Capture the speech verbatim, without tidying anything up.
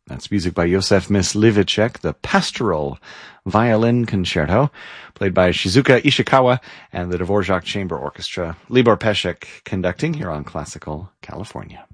That's music by Josef Myslivicek, the Pastoral Violin Concerto, played by Shizuka Ishikawa and the Dvorak Chamber Orchestra. Libor Pesek conducting here on Classical California.